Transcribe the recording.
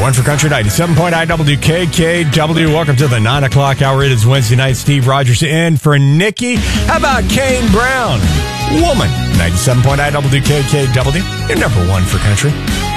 one for Country 97.9 WKKW. Welcome to the 9 o'clock hour. It is Wednesday night. Steve Rogers in for Nikki. How about Kane Brown? Woman. 97.9 WKKW. Your number one for country.